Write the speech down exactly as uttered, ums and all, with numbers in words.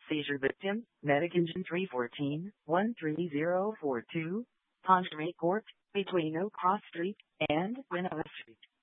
Seizure victim, Medic-Engine three one four, one three zero four two, Ponderay Court, between Oak Cross Street and Winona Street.